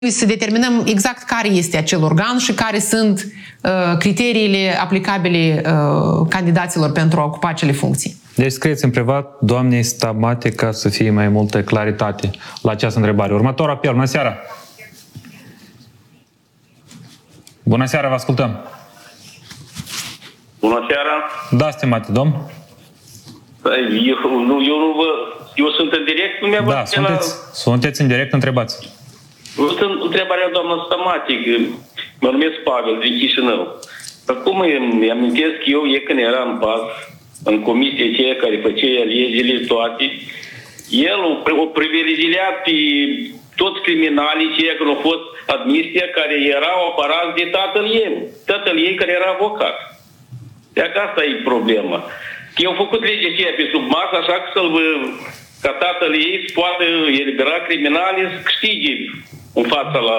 să determinăm exact care este acel organ și care sunt criteriile aplicabile candidaților pentru a ocupa acele funcții. Deci scrieți în privat doamnei Stamate ca să fie mai multă claritate la această întrebare. Următorul apel. Bună seara! Bună seara, vă ascultăm! Bună seara! Da, stimate domn. Eu sunt în direct, Da, sunteți în direct, întrebați. Întrebarea doamnă Stamate, mă numesc Pavel, din Chișinău. Acum îmi amintesc eu, când eram în PAS, în comisie aceea care făcea legile toate, el o privilegia pe toți criminalii ceea când au fost admisie, care erau apărați de tatăl ei care era avocat. Dacă asta e problema. Că au făcut legea aceea pe sub masă, așa că ca tatăl ei să poată elibera criminalii să câștige în fața la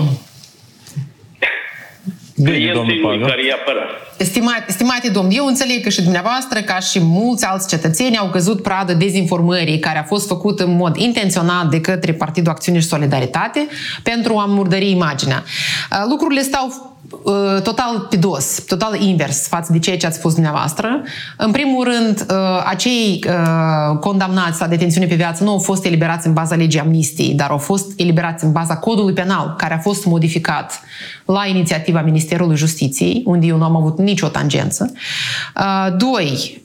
clienții care i-a apărat. Stimate domn, eu înțeleg că și dumneavoastră, ca și mulți alți cetățeni, au căzut pradă dezinformării care a fost făcută în mod intenționat de către Partidul Acțiune și Solidaritate pentru a murdări imaginea. Lucrurile stau total pe dos, total invers față de ceea ce ați spus dumneavoastră. În primul rând, acei condamnați la detențiune pe viață nu au fost eliberați în baza legii amnistiei, dar au fost eliberați în baza codului penal, care a fost modificat la inițiativa Ministerului Justiției, unde eu nu am avut nicio tangență. Doi,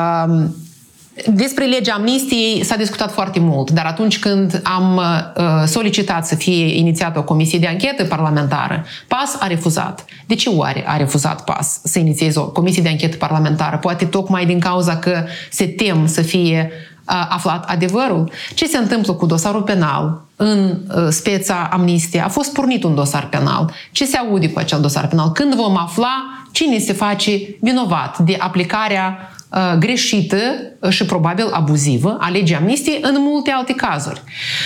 despre legea amnistiei s-a discutat foarte mult, dar atunci când am solicitat să fie inițiată o comisie de anchetă parlamentară, PAS a refuzat. De ce oare a refuzat PAS să inițieze o comisie de anchetă parlamentară? Poate tocmai din cauza că se tem să fie aflat adevărul? Ce se întâmplă cu dosarul penal în speța amnistie? A fost pornit un dosar penal. Ce se aude cu acel dosar penal? Când vom afla cine se face vinovat de aplicarea greșită și probabil abuzivă a legii amnistiei în multe alte cazuri.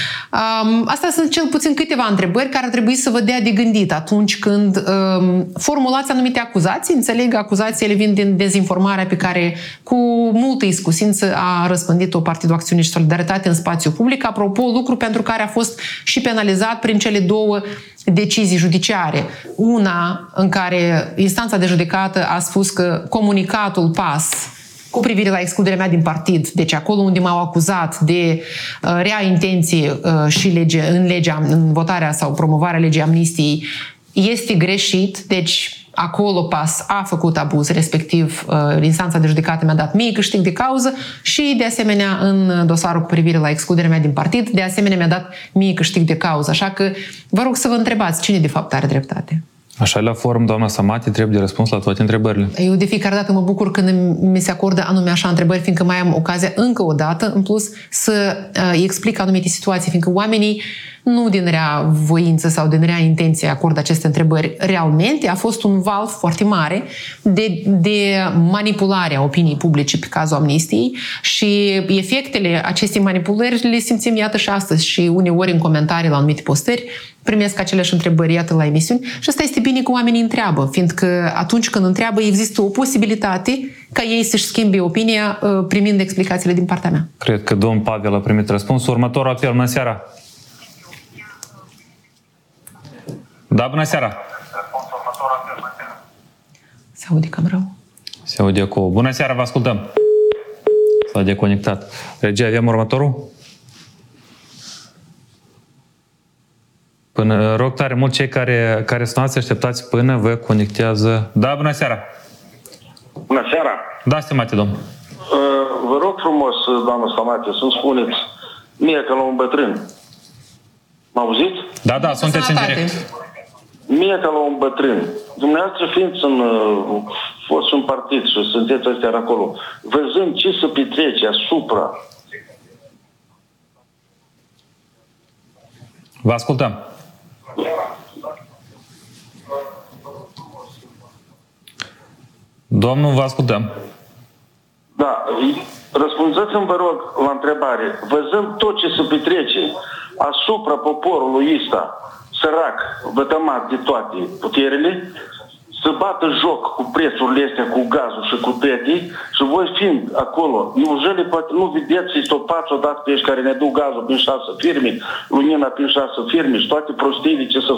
Astea sunt cel puțin câteva întrebări care ar trebui să vă dea de gândit atunci când formulați anumite acuzații. Înțeleg, acuzațiile vin din dezinformarea pe care cu multă iscusință a răspândit-o Partidul Acțiune și Solidaritate în spațiu public. Apropo, lucru pentru care a fost și penalizat prin cele două decizii judiciare. Una în care instanța de judecată a spus că comunicatul PAS cu privire la excluderea mea din partid, deci acolo unde m-au acuzat de rea intenție și în votarea sau promovarea legii amnistiei, este greșit, deci acolo PAS a făcut abuz, respectiv instanța de judecată mi-a dat mie câștig de cauză și de asemenea în dosarul cu privire la excluderea mea din partid, de asemenea mi-a dat mie câștig de cauză. Așa că vă rog să vă întrebați cine de fapt are dreptate. Așa, la forum, doamna Stamate trebuie de răspuns la toate întrebările. Eu de fiecare dată mă bucur când mi se acordă anume așa întrebări, fiindcă mai am ocazia încă o dată, în plus, să explic anumite situații, fiindcă oamenii nu din rea voință sau din rea intenție acordă aceste întrebări. Realmente a fost un val foarte mare de manipulare a opiniei publice pe cazul amnistiei și efectele acestei manipulări le simțim iată și astăzi și uneori în comentarii la anumite postări primesc aceleași întrebări, iată, la emisiuni și asta este bine că oamenii întreabă, fiindcă atunci când întreabă există o posibilitate ca ei să-și schimbe opinia primind explicațiile din partea mea. Cred că domnul Pavel a primit răspunsul. Următorul apel, bună seara! Da, bună seara! Se aude cam rău. Se aude cu... Bună seara, vă ascultăm! S-a deconectat. Regia, avem următorul? Până, rog tare mult cei care sunați, așteptați până vă conectează. Da, bună seara! Bună seara! Da, stimate domn. Vă rog frumos, doamnă Stamate, să-mi spuneți mie că la un bătrân. M-auziți? Da, sunteți în direct. Mie ca la un bătrân. Dumneavoastră fiind fost un partid și sunteți ăstea acolo, văzând ce se petrece asupra. Vă ascultăm. Domnul, vă ascultăm. Da, răspundeți-mi, vă rog, la întrebare. Văzând tot ce se petrece asupra poporului ăsta, sărac, vătămat de toate puterile, să bată joc cu prețurile astea, cu gazul și cu tătii, și voi fiind acolo, nu vedeți și stopați odată pe ești care ne duc gazul prin 6 firme, lumina prin 6 firme și toate prostiile ce se